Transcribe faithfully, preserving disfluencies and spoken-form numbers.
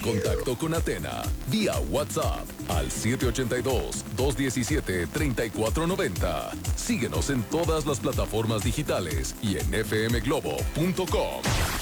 contacto con Athena vía WhatsApp al siete ocho dos, dos uno siete, tres cuatro nueve cero. Síguenos en todas las plataformas digitales y en f m globo punto com.